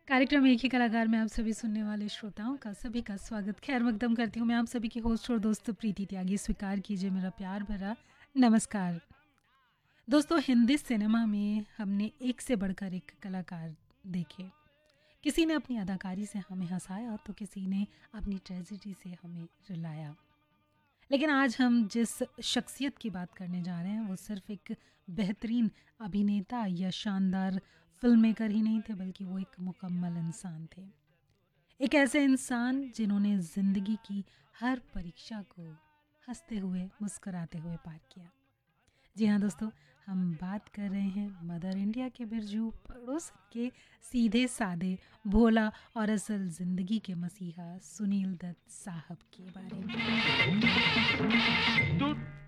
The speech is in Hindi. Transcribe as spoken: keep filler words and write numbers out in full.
कार्यक्रम एक ही कलाकार में आप सभी सुनने वाले श्रोताओं का सभी का स्वागत खैर मकदम करती हूँ। मैं आप सभी की होस्ट और दोस्त प्रीति त्यागी। स्वीकार कीजिए मेरा प्यार भरा नमस्कार। दोस्तों, हिंदी सिनेमा में हमने एक से बढ़कर एक कलाकार देखे। किसी ने अपनी अदाकारी से हमें हंसाया तो किसी ने अपनी ट्रेजेडी से हमें रुलाया। लेकिन आज हम जिस शख्सियत की बात करने जा रहे हैं वो सिर्फ एक बेहतरीन अभिनेता या शानदार फिल्म मेकर ही नहीं थे, बल्कि वो एक मुकम्मल इंसान थे। एक ऐसे इंसान जिन्होंने ज़िंदगी की हर परीक्षा को हंसते हुए मुस्कुराते हुए पार किया। जी हाँ दोस्तों, हम बात कर रहे हैं मदर इंडिया के बिरजू, पड़ोसन के सीधे साधे, भोला और असल ज़िंदगी के मसीहा सुनील दत्त साहब के बारे में।